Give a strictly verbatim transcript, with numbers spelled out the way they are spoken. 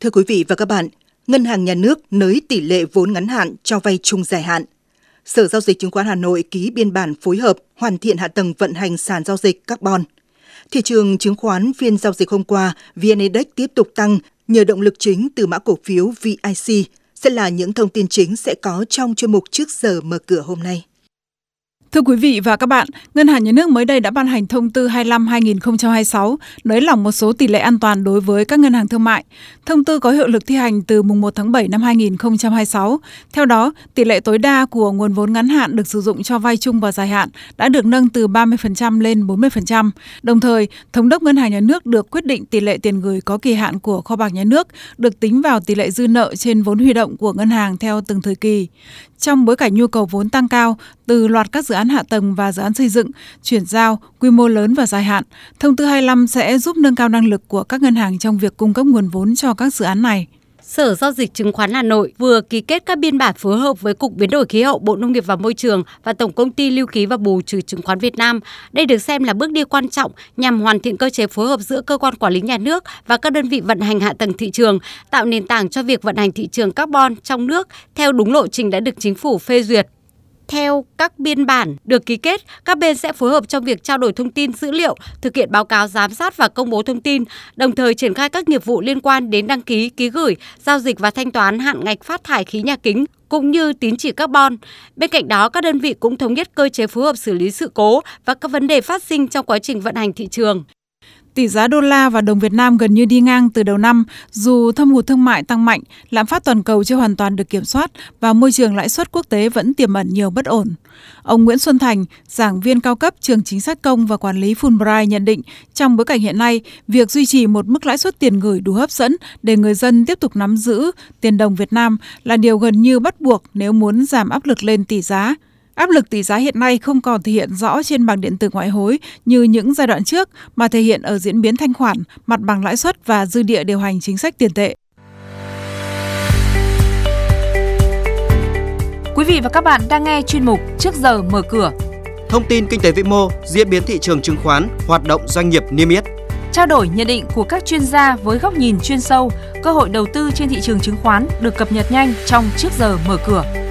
Thưa quý vị và các bạn, Ngân hàng Nhà nước nới tỷ lệ vốn ngắn hạn cho vay chung dài hạn. Sở Giao dịch Chứng khoán Hà Nội ký biên bản phối hợp hoàn thiện hạ tầng vận hành sàn giao dịch carbon. Thị trường chứng khoán phiên giao dịch hôm qua, vê en Index tiếp tục tăng nhờ động lực chính từ mã cổ phiếu vê i xê. Sẽ là những thông tin chính sẽ có trong chuyên mục Trước giờ mở cửa hôm nay. Thưa quý vị và các bạn, Ngân hàng Nhà nước mới đây đã ban hành thông tư hai mươi lăm trên hai nghìn không trăm hai mươi sáu nới lỏng một số tỷ lệ an toàn đối với các ngân hàng thương mại. Thông tư có hiệu lực thi hành từ mùng một tháng bảy năm hai nghìn không trăm hai mươi sáu. Theo đó, tỷ lệ tối đa của nguồn vốn ngắn hạn được sử dụng cho vay chung và dài hạn đã được nâng từ ba mươi phần trăm lên bốn mươi phần trăm. Đồng thời, Thống đốc Ngân hàng Nhà nước được quyết định tỷ lệ tiền gửi có kỳ hạn của Kho bạc Nhà nước được tính vào tỷ lệ dư nợ trên vốn huy động của ngân hàng theo từng thời kỳ. Trong bối cảnh nhu cầu vốn tăng cao từ loạt các dự án hạ tầng và dự án xây dựng, chuyển giao, quy mô lớn và dài hạn, thông tư hai mươi lăm sẽ giúp nâng cao năng lực của các ngân hàng trong việc cung cấp nguồn vốn cho các dự án này. Sở Giao dịch Chứng khoán Hà Nội vừa ký kết các biên bản phối hợp với Cục Biến đổi Khí hậu, Bộ Nông nghiệp và Môi trường và Tổng Công ty Lưu ký và Bù trừ Chứng khoán Việt Nam. Đây được xem là bước đi quan trọng nhằm hoàn thiện cơ chế phối hợp giữa cơ quan quản lý nhà nước và các đơn vị vận hành hạ tầng thị trường, tạo nền tảng cho việc vận hành thị trường carbon trong nước theo đúng lộ trình đã được Chính phủ phê duyệt. Theo các biên bản được ký kết, các bên sẽ phối hợp trong việc trao đổi thông tin dữ liệu, thực hiện báo cáo giám sát và công bố thông tin, đồng thời triển khai các nghiệp vụ liên quan đến đăng ký, ký gửi, giao dịch và thanh toán hạn ngạch phát thải khí nhà kính, cũng như tín chỉ carbon. Bên cạnh đó, các đơn vị cũng thống nhất cơ chế phối hợp xử lý sự cố và các vấn đề phát sinh trong quá trình vận hành thị trường. Tỷ giá đô la và đồng Việt Nam gần như đi ngang từ đầu năm, dù thâm hụt thương mại tăng mạnh, lạm phát toàn cầu chưa hoàn toàn được kiểm soát và môi trường lãi suất quốc tế vẫn tiềm ẩn nhiều bất ổn. Ông Nguyễn Xuân Thành, giảng viên cao cấp trường chính sách công và quản lý Fulbright nhận định, trong bối cảnh hiện nay, việc duy trì một mức lãi suất tiền gửi đủ hấp dẫn để người dân tiếp tục nắm giữ tiền đồng Việt Nam là điều gần như bắt buộc nếu muốn giảm áp lực lên tỷ giá. Áp lực tỷ giá hiện nay không còn thể hiện rõ trên bảng điện tử ngoại hối như những giai đoạn trước, mà thể hiện ở diễn biến thanh khoản, mặt bằng lãi suất và dư địa điều hành chính sách tiền tệ. Quý vị và các bạn đang nghe chuyên mục Trước giờ mở cửa. Thông tin kinh tế vĩ mô, diễn biến thị trường chứng khoán, hoạt động doanh nghiệp niêm yết. Trao đổi nhận định của các chuyên gia với góc nhìn chuyên sâu, cơ hội đầu tư trên thị trường chứng khoán được cập nhật nhanh trong Trước giờ mở cửa.